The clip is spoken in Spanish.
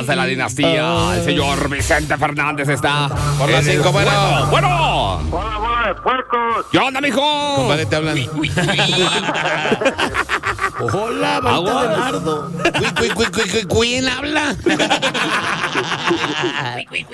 más de la dinastía. El señor Vicente Fernández está Por las 5, bueno. Bueno. Hola, bola de puercos. ¿Qué onda, mijo? Compadre, te hablan. Hola, varita de nardo. ¿Quién habla?